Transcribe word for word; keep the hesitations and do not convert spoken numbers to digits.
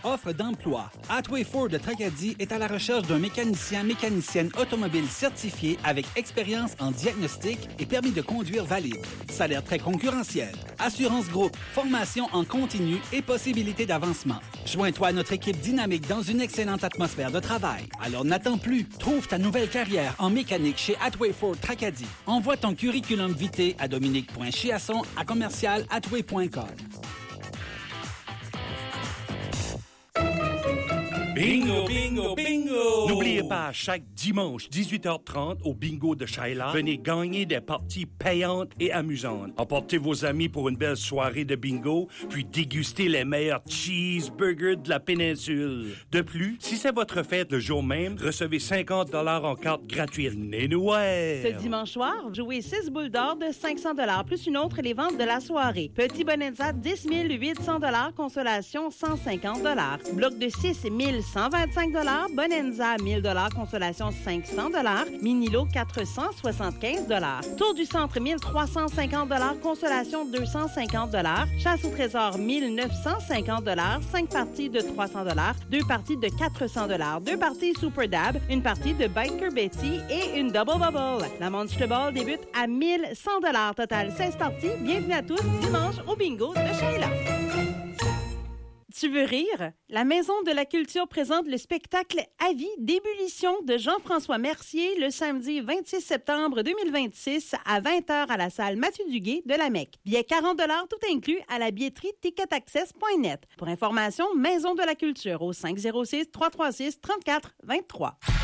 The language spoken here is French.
offre d'emploi. Attway Ford de Tracadie est à la recherche d'un mécanicien, mécanicienne automobile certifié avec expérience en diagnostic et permis de conduire valide. Salaire très concurrentiel. Assurance groupe, formation en continu et possibilité d'avancement. Joins-toi à notre équipe dynamique dans une excellente atmosphère de travail. Alors n'attends plus. Trouve ta nouvelle carrière en mécanique chez Attway Ford Tracadie. Envoie ton curriculum vitae à dominique point chiasson à commercial attway point com. Bingo, bingo, bingo! N'oubliez pas, chaque dimanche, dix-huit heures trente, au bingo de Shaila, venez gagner des parties payantes et amusantes. Emportez vos amis pour une belle soirée de bingo, puis dégustez les meilleurs cheeseburgers de la péninsule. De plus, si c'est votre fête le jour même, recevez cinquante dollars en carte gratuite. Nénouais! Ce dimanche soir, jouez six boules d'or de cinq cents dollars plus une autre les ventes de la soirée. Petit Bonanza, dix mille huit cents dollars, consolation cent cinquante dollars. Bloc de six, mille cent vingt-cinq dollars. Bonanza, mille dollars, consolation cinq cents dollars. Minilo, quatre cent soixante-quinze dollars. Tour du centre, mille trois cent cinquante dollars, consolation deux cent cinquante dollars. Chasse au trésor, mille neuf cent cinquante dollars. cinq parties de trois cents dollars. deux parties de quatre cents dollars. deux parties Super Dab. Une partie de Biker Betty et une Double Bubble. La Monster Ball débute à mille cent dollars. Total seize parties. Bienvenue à tous dimanche au bingo de Sheila. Tu veux rire? La Maison de la Culture présente le spectacle À vie d'ébullition de Jean-François Mercier le samedi vingt-six septembre deux mille vingt-six à vingt heures à la salle Mathieu Duguay de la Mecque. Billets quarante dollars tout inclus à la billetterie ticket access point net. Pour information, Maison de la Culture au cinq zéro six, trois trois six, trois quatre deux trois.